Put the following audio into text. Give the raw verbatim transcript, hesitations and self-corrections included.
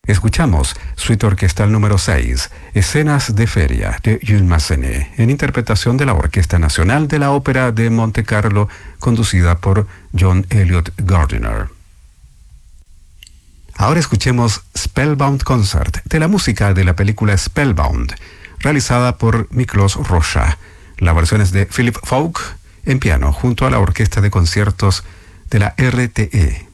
Escuchamos Suite Orquestal número seis, Escenas de Feria, de Jules Massenet, en interpretación de la Orquesta Nacional de la Ópera de Monte Carlo, conducida por John Elliott Gardiner. Ahora escuchemos Spellbound Concert, de la música de la película Spellbound, realizada por Miklos Rozsa. La versión es de Philip Falk en piano, junto a la Orquesta de Conciertos de la R T E.